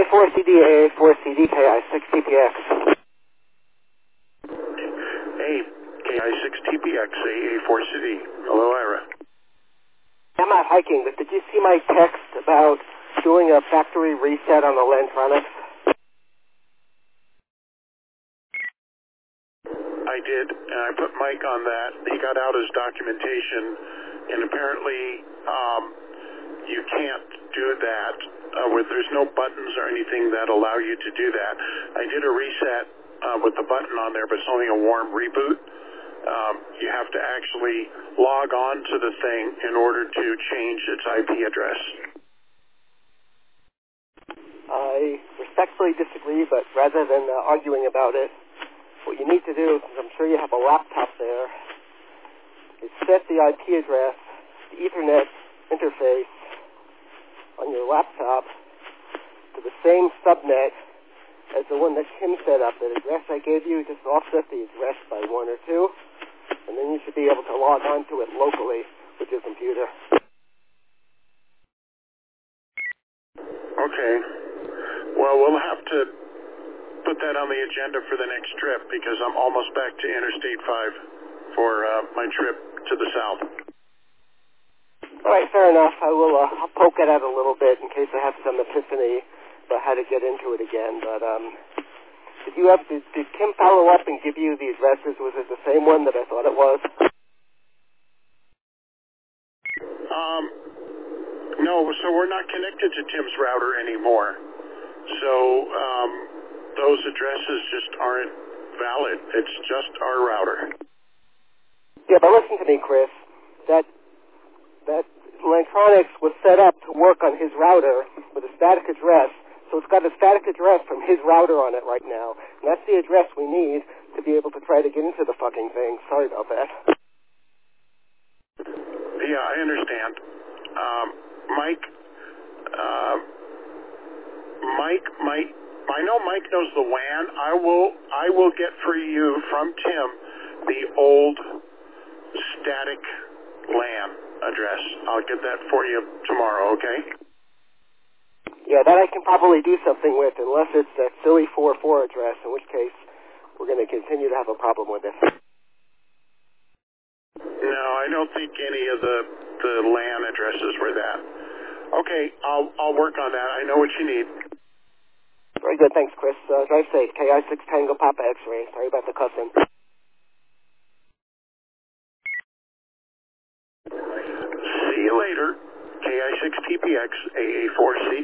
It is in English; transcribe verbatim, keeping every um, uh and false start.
four C D, A A four C D, K I six T P X. Hey, K I six T P X, A A four C D. Hello, Ira. I'm out hiking, but did you see my text about doing a factory reset on the Lantronix? I did, and I put Mike on that. He got out his documentation, and apparently um, you can't do that. Uh, where there's no buttons or anything that allow you to do that. I did a reset uh, with the button on there, but it's only a warm reboot. Um, you have to actually log on to the thing in order to change its I P address. I respectfully disagree, but rather than uh, arguing about it, what you need to do, because I'm sure you have a laptop there, is set the I P address, the Ethernet interface on your laptop to the same subnet as the one that Tim set up. The address I gave you, just offset the address by one or two, and then you should be able to log on to it locally with your computer. Okay. Well, we'll have to put that on the agenda for the next trip because I'm almost back to Interstate five for uh, my trip to the south. All right, fair enough. I will uh, I'll poke at it a little bit in case I have some epiphany about how to get into it again. But um, did you have did, did Kim follow up and give you the addresses? Was it the same one that I thought it was? Um, no. So we're not connected to Tim's router anymore. So um, those addresses just aren't valid. It's just our router. Yeah, but listen to me, Chris. That that Lantronix was set up to work on his router with a static address, so it's got a static address from his router on it right now. And that's the address we need to be able to try to get into the fucking thing. Sorry about that. Yeah, I understand. Um, Mike, uh, Mike might, I know Mike knows the W A N. I will, I will get for you from Tim the old static LAN address. I'll get that for you tomorrow, okay? Yeah, that I can probably do something with, unless it's that silly four four address, in which case we're going to continue to have a problem with it. No, I don't think any of the, the LAN addresses were that. Okay, I'll, I'll work on that. I know what you need. Very good, thanks, Chris. Uh, drive safe. K I six Tango Papa X-ray. Sorry about the cussing. See you later. K I six T P X, A A four C